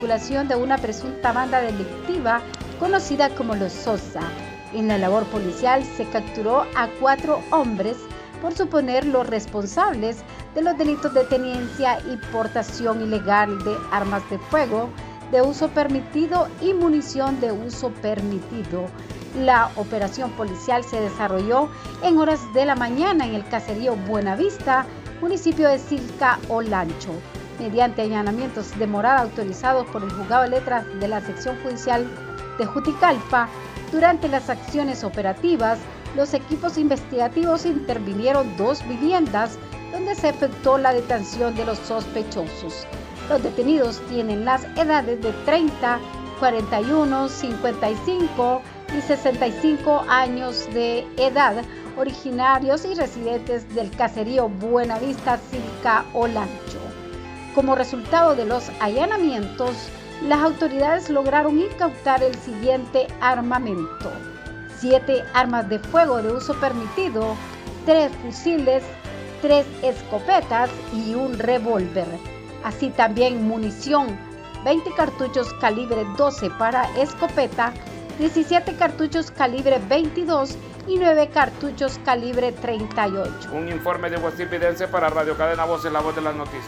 articulación de una presunta banda delictiva conocida como los Sosa. En la labor policial se capturó a 4 hombres por suponer los responsables de los delitos de tenencia y portación ilegal de armas de fuego de uso permitido y munición de uso permitido. La operación policial se desarrolló en horas de la mañana en el caserío Buenavista, municipio de Silca, Olancho, mediante allanamientos de morada autorizados por el Juzgado de Letras de la Sección Judicial de Juticalpa. Durante las acciones operativas, los equipos investigativos intervinieron 2 viviendas donde se efectuó la detención de los sospechosos. Los detenidos tienen las edades de 30, 41, 55 y 65 años de edad, originarios y residentes del caserío Buenavista, Silca, Olancho. Como resultado de los allanamientos, las autoridades lograron incautar el siguiente armamento: 7 armas de fuego de uso permitido, 3 fusiles, 3 escopetas y un revólver. Así también munición, 20 cartuchos calibre 12 para escopeta, 17 cartuchos calibre 22 y 9 cartuchos calibre 38. Un informe de Guasipidense para Radio Cadena Voces, la voz de las noticias.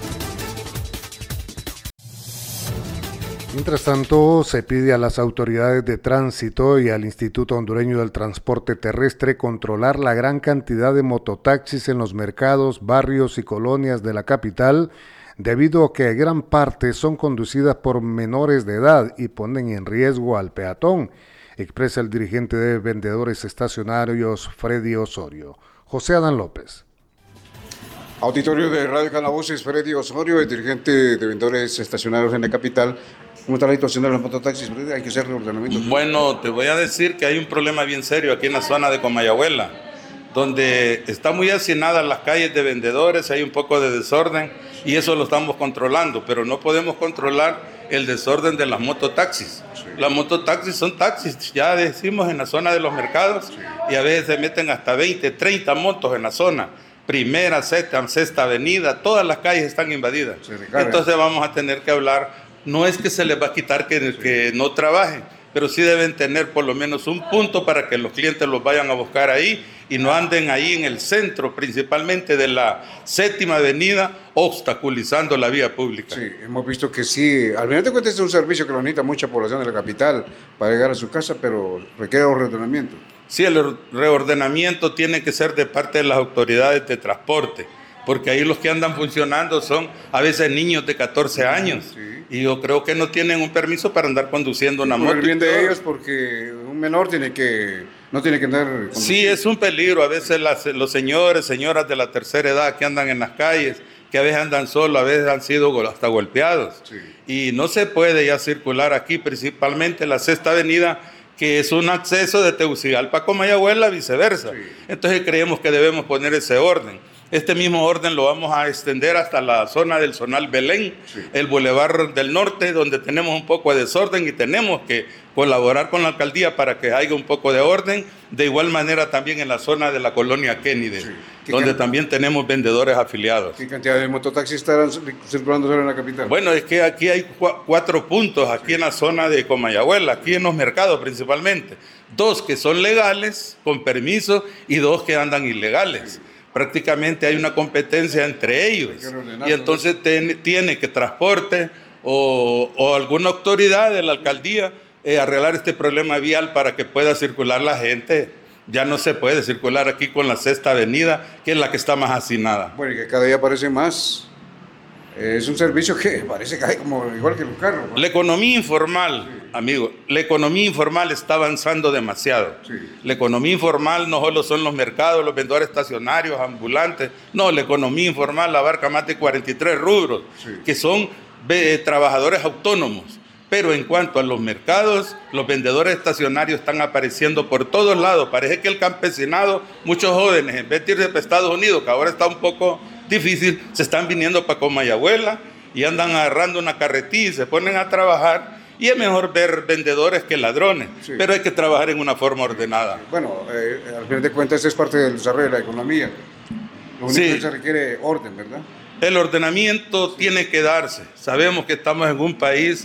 Mientras tanto, se pide a las autoridades de tránsito y al Instituto Hondureño del Transporte Terrestre controlar la gran cantidad de mototaxis en los mercados, barrios y colonias de la capital, debido a que gran parte son conducidas por menores de edad y ponen en riesgo al peatón, expresa el dirigente de vendedores estacionarios Freddy Osorio. José Adán López. Auditorio de Radio Cadena Voces, Freddy Osorio, el dirigente de vendedores estacionarios en la capital. ¿Cómo está la situación de los mototaxis? Hay que hacer reordenamiento. Bueno, te voy a decir que hay un problema bien serio aquí en la zona de Comayagüela, donde está muy hacinadas las calles de vendedores, hay un poco de desorden y eso lo estamos controlando, pero no podemos controlar el desorden de las mototaxis. Sí. Las mototaxis son taxis, ya decimos, en la zona de los mercados, sí, y a veces se meten hasta 20, 30 motos en la zona. Primera, sexta avenida, todas las calles están invadidas. Entonces vamos a tener que hablar. No es que se les va a quitar que no trabajen, pero sí deben tener por lo menos un punto para que los clientes los vayan a buscar ahí y no anden ahí en el centro, principalmente de la 7ª avenida, obstaculizando la vía pública. Sí, hemos visto que sí, al final de cuentas es un servicio que lo necesita mucha población de la capital para llegar a su casa, pero requiere un reordenamiento. Sí, el reordenamiento tiene que ser de parte de las autoridades de transporte, porque ahí los que andan funcionando son a veces niños de 14 años. Sí. Y yo creo que no tienen un permiso para andar conduciendo una moto. Por el bien de ellos, porque un menor no tiene que andar conduciendo. Sí, es un peligro. A veces los señores, señoras de la tercera edad que andan en las calles, que a veces andan solos, a veces han sido hasta golpeados. Sí. Y no se puede ya circular aquí, principalmente la 6ª avenida, que es un acceso de Tegucigalpa a Comayagüela, viceversa. Sí. Entonces creemos que debemos poner ese orden. Este mismo orden lo vamos a extender hasta la zona del Zonal Belén, sí, el Boulevard del Norte, donde tenemos un poco de desorden y tenemos que colaborar con la alcaldía para que haya un poco de orden. De igual manera también en la zona de la colonia Kennedy, sí, donde también tenemos vendedores afiliados. ¿Qué cantidad de mototaxis estarán circulando solo en la capital? Bueno, es que aquí hay 4 puntos, aquí, sí, en la zona de Comayagüela, aquí en los mercados principalmente. 2 que son legales, con permiso, y 2 que andan ilegales. Sí. Prácticamente hay una competencia entre ellos y entonces tiene que transporte o alguna autoridad de la alcaldía arreglar este problema vial para que pueda circular la gente. Ya no se puede circular aquí con la 6ª avenida, que es la que está más hacinada. Bueno, y que cada día aparece más. Es un servicio que parece que hay como igual que los carros, ¿no? La economía informal, sí, amigo, la economía informal está avanzando demasiado. Sí. La economía informal no solo son los mercados, los vendedores estacionarios, ambulantes. No, la economía informal abarca más de 43 rubros, sí, que son trabajadores autónomos. Pero en cuanto a los mercados, los vendedores estacionarios están apareciendo por todos lados. Parece que el campesinado, muchos jóvenes, en vez de irse para Estados Unidos, que ahora está un poco difícil, se están viniendo para Comayagüela y andan agarrando una carretilla y se ponen a trabajar. Y es mejor ver vendedores que ladrones, sí, pero hay que trabajar en una forma ordenada. Bueno, al final de cuentas es parte del desarrollo de la economía. Lo único, sí, que se requiere orden, ¿verdad? El ordenamiento tiene que darse. Sabemos que estamos en un país